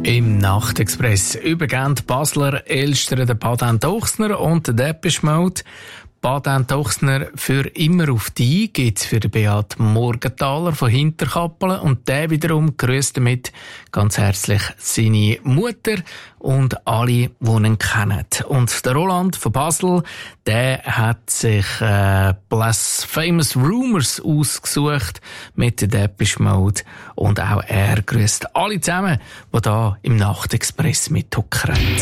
Im Nachtexpress übergeben die Basler Elstern den Baden Ochsner und den Depeche Mode. Baden Ochsner für immer auf die gibt's für den Beat Morgenthaler von Hinterkappelen und der wiederum grüßt damit ganz herzlich seine Mutter und alle, die ihn kennen. Und der Roland von Basel, der hat sich Famous Rumours ausgesucht mit der Depeche Mode und auch er grüßt alle zusammen, die da im Nachtexpress mithuckern.